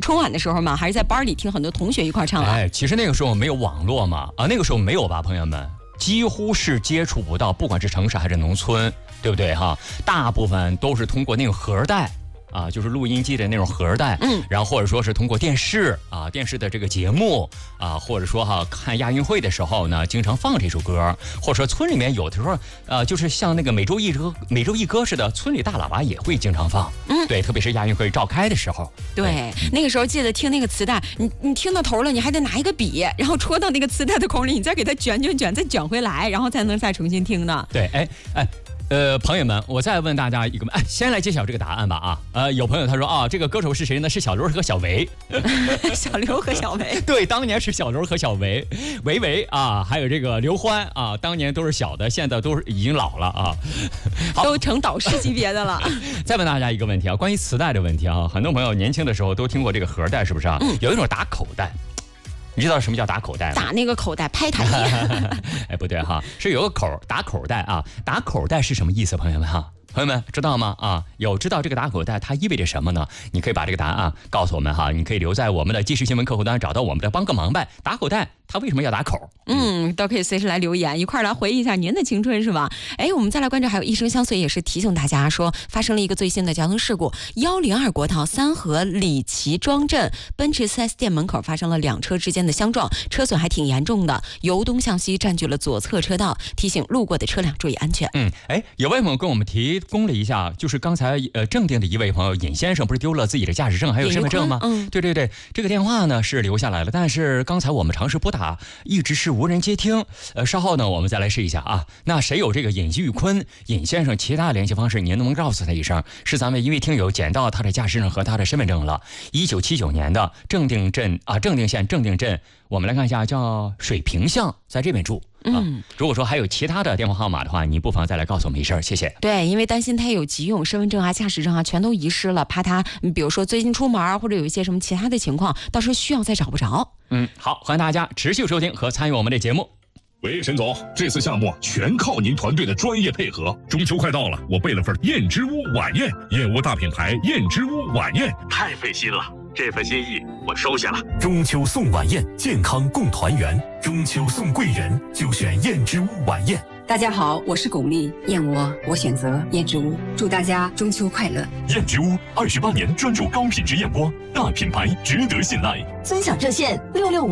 春晚的时候吗？还是在班里听很多同学一块唱啊？ 哎，其实那个时候没有网络嘛，那个时候没有吧，朋友们，几乎是接触不到，不管是城市还是农村，对不对哈？大部分都是通过那种盒带。就是录音机的那种盒带，然后或者说是通过电视电视的这个节目或者说看亚运会的时候呢，经常放这首歌，或者说村里面有的时候就是像那个每周一歌似的，村里大喇叭也会经常放，对，特别是亚运会召开的时候， 对，那个时候记得听那个磁带，你听到头了，你还得拿一个笔，然后戳到那个磁带的孔里，你再给它卷，再卷回来，然后才能再重新听呢。 对，朋友们，我再问大家一个，先来揭晓这个答案吧有朋友他说这个歌手是谁呢？是小刘和小维。 小刘和小维。 对，当年是小刘和小维，维还有这个刘欢当年都是小的，现在都是已经老了都成导师级别的了。 再问大家一个问题关于磁带的问题很多朋友年轻的时候都听过这个盒带，是不是有一种打口袋。你知道什么叫打口袋吗？ 打那个口袋拍台面。 不对是有个口打口袋打口袋是什么意思？朋友们朋友们知道吗？有知道这个打口袋它意味着什么呢？你可以把这个答案告诉我们你可以留在我们的即时新闻客户端，找到我们的帮个忙呗。打口袋它为什么要打口？ 都可以随时来留言，一块来回忆一下您的青春，是吧？我们再来关注，还有一生相随，也是提醒大家说，发生了一个最新的交通事故，102国道三河李奇庄镇奔驰 4S 店门口发生了两车之间的相撞，车损还挺严重的，由东向西占据了左侧车道，提醒路过的车辆注意安全。 有位朋友跟我们提供了一下，就是刚才正定的一位朋友尹先生不是丢了自己的驾驶证还有身份证吗？对，这个电话呢是留下来了，但是刚才我们尝试拨打一直是无人接听，稍后呢我们再来试一下那谁有这个尹玉坤尹先生其他的联系方式，您能不能告诉他一声？是咱们一位听友捡到他的驾驶证和他的身份证了，1979年的正定县正定镇，我们来看一下，叫水平巷，在这边住。如果说还有其他的电话号码的话，你不妨再来告诉我们一声，谢谢。 对，因为担心他有急用，身份证驾驶证全都遗失了，怕他比如说最近出门或者有一些什么其他的情况，到时候需要再找不着。 好，欢迎大家持续收听和参与我们的节目。 喂，沈总，这次项目全靠您团队的专业配合。中秋快到了，我备了份燕之屋晚宴，燕窝大品牌燕之屋晚宴，太费心了。这份心意我收下了。中秋送晚宴，健康共团圆。中秋送贵人，就选燕之屋晚宴。 大家好，我是巩俐，燕窝我选择燕之屋，祝大家中秋快乐。 燕之屋28年专注高品质燕窝，大品牌值得信赖。 尊享热线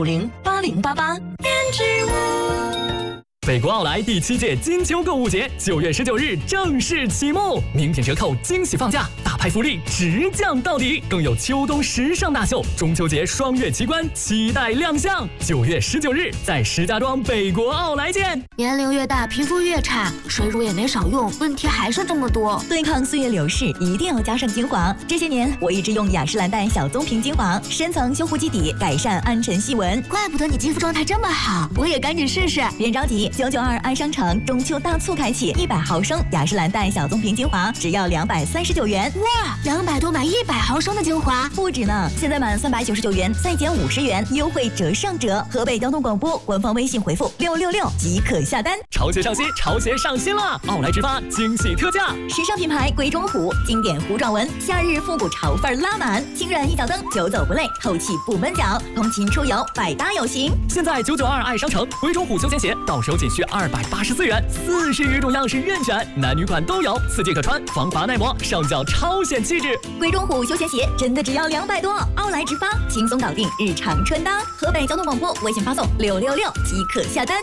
66508088。燕之屋。 北国奥莱第7届金秋购物节9月19日正式启幕，名品折扣，惊喜放价，大派福利，直降到底，更有秋冬时尚大秀，中秋节双月奇观，期待亮相。9月19日在石家庄北国奥莱见。 年龄越大，皮肤越差，水乳也没少用，问题还是这么多。 对抗岁月流逝，一定要加上精华。这些年我一直用雅诗兰黛小棕瓶精华，深层修护基底，改善暗沉细纹。 怪不得你肌肤状态这么好，我也赶紧试试。 别着急，992爱商城中秋大促开启，100毫升雅诗兰黛小棕瓶精华只要239元。 哇，200多买100毫升的精华， 不止呢！现在满399元再减50元，优惠折上折。河北交通广播官方微信回复666即可下单。 潮鞋上新，潮鞋上新了！奥莱直发惊喜特价， 时尚品牌鬼冢虎，经典糊状纹，夏日复古潮范拉满，轻软一脚蹬，久走不累，透气不闷脚，通勤出游百搭有型。 现在992爱商城鬼冢虎休闲鞋到手仅需284元，40余种样式任选，男女款都有，4季可穿，防滑耐磨，上脚超显气质。 鬼冢虎休闲鞋真的只要200多，奥莱直发轻松搞定日常穿搭。河北交通广播微信发送666即可下单。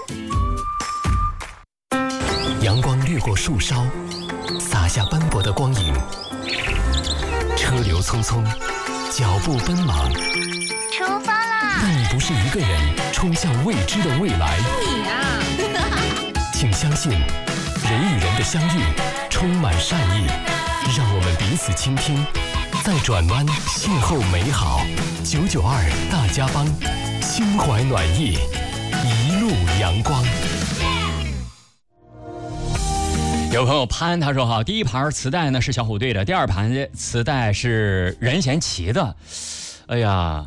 阳光掠过树梢，洒下斑驳的光影，车流匆匆，脚步奔忙， 出发啦！ 但你不是一个人冲向未知的未来。 你啊！ 请相信，人与人的相遇充满善意，让我们彼此倾听，在转弯邂逅美好。992大家帮，心怀暖意，一路阳光。 有朋友潘他说第一盘磁带呢是小虎队的，第二盘磁带是任贤齐的。哎呀，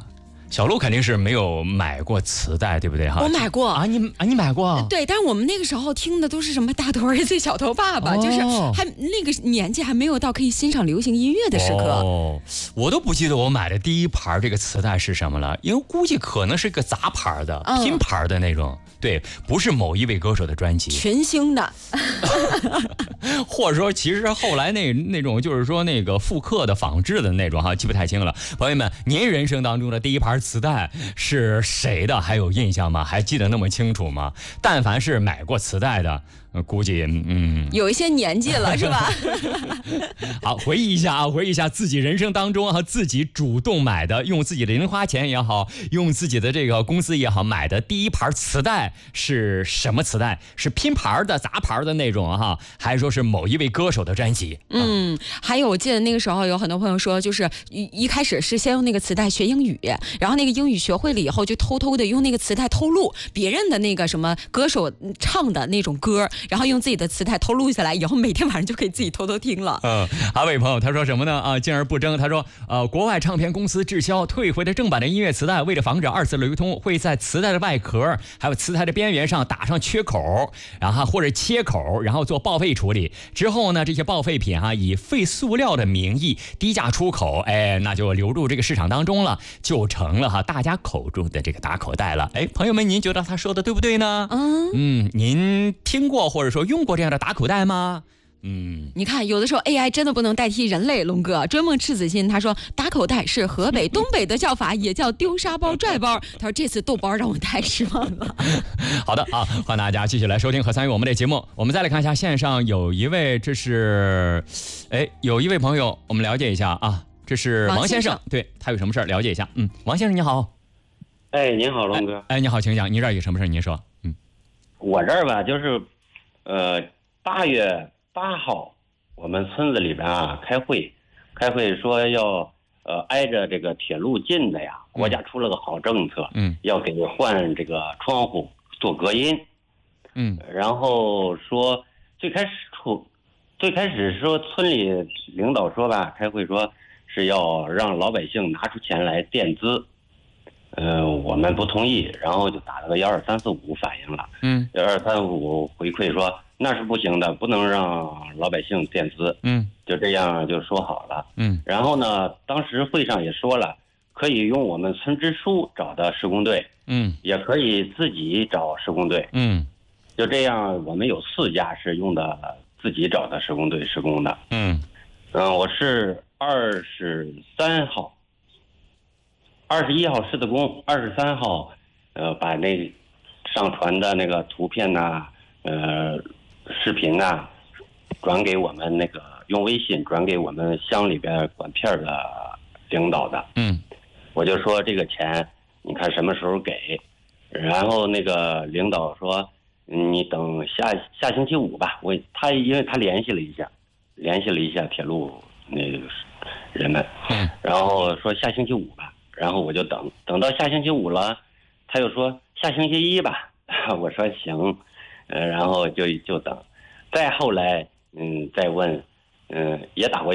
小鹿肯定是没有买过磁带，对不对哈？ 我买过啊，你买过？ 对，但是我们那个时候听的都是什么大头儿子小头爸爸，就是还那个年纪还没有到可以欣赏流行音乐的时刻。 哦，我都不记得我买的第一盘这个磁带是什么了，因为估计可能是个杂牌的、拼盘的那种。对，不是某一位歌手的专辑， 群星的， 或者说其实后来那种就是说那个复刻的仿制的那种哈，记不太清了。朋友们，您人生当中的第一盘磁带是谁的？还有印象吗？还记得那么清楚吗？但凡是买过磁带的，估计有一些年纪了，是吧？ 好，回忆一下自己人生当中和自己主动买的，用自己的零花钱也好，用自己的这个公司也好买的第一盘磁带是什么磁带？是拼盘的、杂牌的那种哈，还是说是某一位歌手的专辑？ 还有我记得那个时候有很多朋友说，就是一开始是先用那个磁带学英语，然后那个英语学会了以后，就偷偷的用那个磁带偷录别人的那个什么歌手唱的那种歌。然后用自己的磁带偷录下来，以后每天晚上就可以自己偷偷听了。 还有位朋友他说什么呢？啊，敬而不争。他说，国外唱片公司滞销退回的正版的音乐磁带，为了防止二次流通，会在磁带的外壳还有磁带的边缘上打上缺口，然后或者切口，然后做报废处理。之后呢，这些报废品以废塑料的名义低价出口，那就流入这个市场当中了，就成了大家口中的这个打口袋了。朋友们，您觉得他说的对不对呢？您听过或者说用过这样的打口袋吗？ 你看有的时候 AI 真的不能代替人类。龙哥追梦赤子心他说，打口袋是河北东北的叫法，也叫丢沙包拽包。他说这次豆包让我太失望了。 好的啊，欢迎大家继续来收听和参与我们的节目。我们再来看一下线上有一位，这是有一位朋友，我们了解一下啊，这是王先生，对，他有什么事儿了解一下。王先生你好。 您好龙哥。 你好，请讲，你这儿有什么事儿您说。 我这儿吧，就是8月8号，我们村子里边开会说要挨着这个铁路近的呀，国家出了个好政策，要给换这个窗户做隔音，然后说最开始说村里领导说吧，开会说是要让老百姓拿出钱来垫资。我们不同意，然后就打了个12345反映了。12345回馈说那是不行的，不能让老百姓垫资。就这样就说好了。然后呢，当时会上也说了，可以用我们村支书找的施工队，也可以自己找施工队。就这样，我们有4家是用的自己找的施工队施工的。我是23号。21号施的工，23号，把那上传的那个图片视频转给我们那个用微信转给我们乡里边管片的领导的。我就说这个钱，你看什么时候给？然后那个领导说，你等下星期五吧。因为他联系了一下铁路那个人们，然后说下星期五吧。然后我就等到下星期五了，他又说下星期一吧，我说行，然后就等，再后来再问，也打过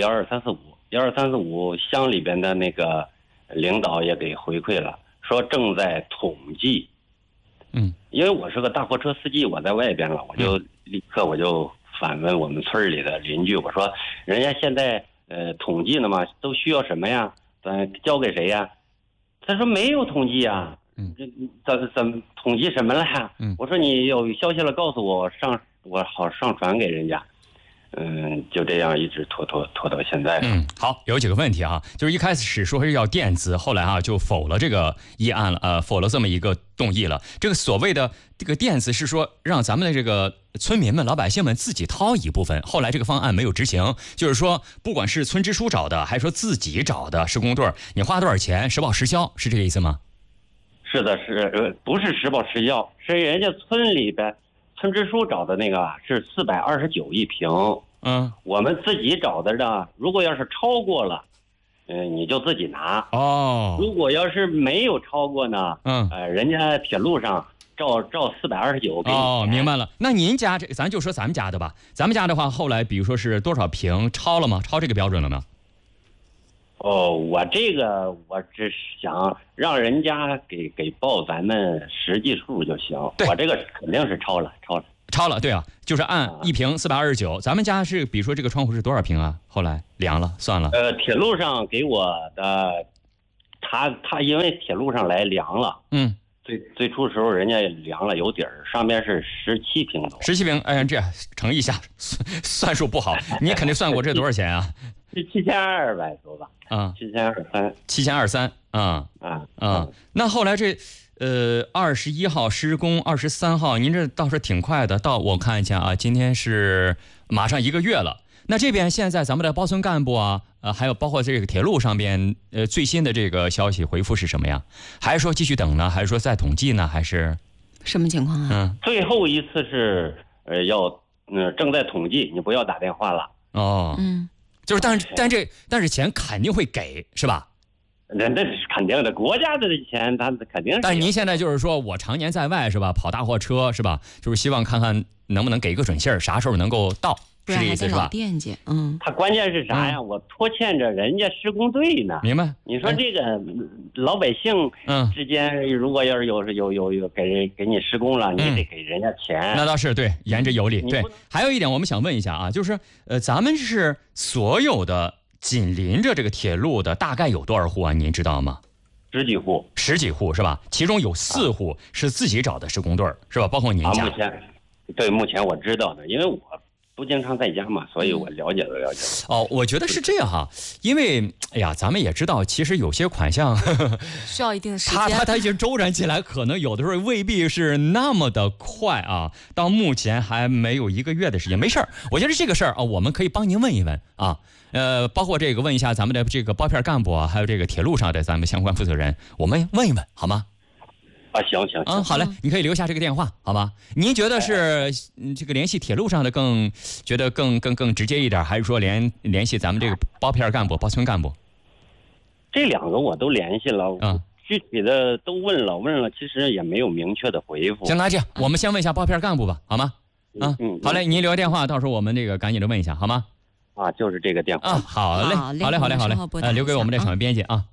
12345乡里边的那个领导也给回馈了，说正在统计，因为我是个大货车司机，我在外边了，我就立刻反问我们村里的邻居，我说人家现在统计呢嘛，都需要什么呀？咱交给谁呀？他说没有统计啊，怎么统计什么了呀？我说你有消息了告诉我，我好上传给人家。就这样一直拖到现在。 好，有几个问题就是一开始说是要垫资，后来就否了这个议案了，否了这么一个动议了。这个所谓的这个垫资是说让咱们的这个村民们、老百姓们自己掏一部分，后来这个方案没有执行，就是说不管是村支书找的，还是说自己找的施工队，你花多少钱实报实销，是这个意思吗？ 是的，不是实报实销，是人家村里边。村支书找的那个是429一平，我们自己找的呢，如果要是超过了，你就自己拿。如果要是没有超过呢，人家铁路上照429给你。 明白了。那您家咱就说咱们家的吧，咱们家的话，后来比如说是多少平超了吗？超这个标准了吗？ 我只想让人家给报咱们实际数就行。我这个肯定是超了，对啊， 就是按一平429。咱们家是，比如说这个窗户是多少平啊？后来量了算了。 铁路上给我的，他因为铁路上来量了，最初时候人家量了有底儿，上面是17平多。 17平，哎呀，这乘一下，算术不好，你肯定算过这多少钱啊？ 是7200多吧？啊 ，7223啊。那后来这21号施工，23号您这倒是挺快的，到我看一下啊，今天是马上1个月了。那这边现在咱们的包村干部啊，还有包括这个铁路上边，最新的这个消息回复是什么呀？还是说继续等呢？还是说再统计呢？还是什么情况啊？ 最后一次是正在统计，你不要打电话了。 就是但是钱肯定会给，是吧？ 那是肯定的，国家的钱他肯定是。 但您现在就是说我常年在外是吧？跑大货车是吧？就是希望看看能不能给一个准信儿，啥时候能够到。 不然还得老惦记。 他关键是啥呀？我拖欠着人家施工队呢。 明白？ 你说这个老百姓之间，如果要是有给你施工了，你得给人家钱。 那倒是对，言之有理。对，还有一点我们想问一下啊，就是咱们是所有的紧邻着这个铁路的大概有多少户啊？您知道吗 ？10几户是吧？其中有4户是自己找的施工队是吧？包括您家。 目前我知道的，因为我不经常在家嘛，所以我了解。 我觉得是这样哈，因为咱们也知道，其实有些款项需要一定的时间， 它已经周转起来，可能有的时候未必是那么的快啊。到目前还没有1个月的时间，没事儿。我觉得这个事儿啊，我们可以帮您问一问啊。包括这个问一下咱们的这个包片干部啊，还有这个铁路上的咱们相关负责人，我们问一问好吗？ 行， 好嘞，你可以留下这个电话，好吗？您觉得是这个联系铁路上的更直接一点，还是说联系咱们这个包片干部、包村干部？ 这2个我都联系了，具体的都问了，其实也没有明确的回复。 行，那这样我们先问一下包片干部吧，好吗？好嘞，您留个电话，到时候我们这个赶紧的问一下，好吗？ 就是这个电话。 好嘞，留给我们这场编辑啊。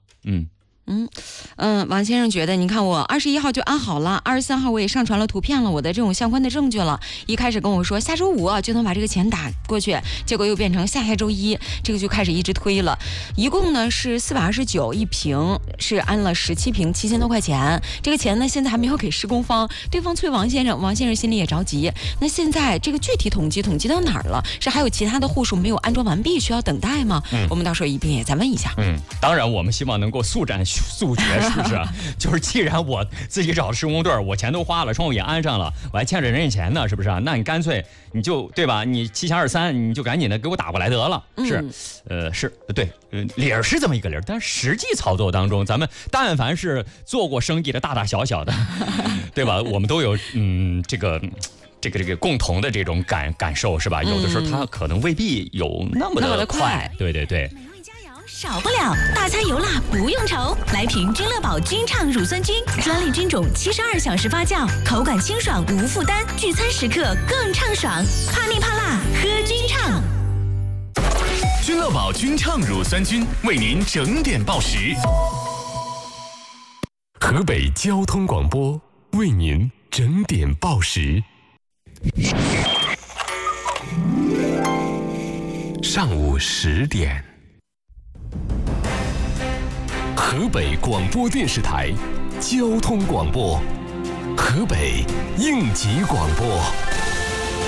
王先生觉得，你看我21号就安好了，23号我也上传了图片了，我的这种相关的证据了。一开始跟我说下周5就能把这个钱打过去，结果又变成下周1，这个就开始一直推了。一共呢是429一平，是安了17平，7000多块钱。这个钱呢现在还没有给施工方，对方催王先生心里也着急。那现在这个具体统计到哪儿了？是还有其他的户数没有安装完毕，需要等待吗？我们到时候一并也再问一下。 当然我们希望能够速决，是不是？就是既然我自己找施工队，我钱都花了，窗户也安上了，我还欠着人家钱呢，是不是啊？那你干脆你就对吧？你7023，你就赶紧的给我打过来得了。是对，理儿是这么一个理儿，但是实际操作当中，咱们但凡是做过生意的大大小小的，对吧？我们都有这个共同的这种感受，是吧？有的时候它可能未必有那么的快。对。 少不了大餐油辣不用愁，来瓶君乐宝君畅乳酸菌，专利菌种72小时发酵，口感清爽无负担，聚餐时刻更畅爽。怕腻怕辣，喝君畅。 君乐宝君畅乳酸菌为您整点报时。河北交通广播为您整点报时。上午10点。河北广播电视台交通广播，河北应急广播。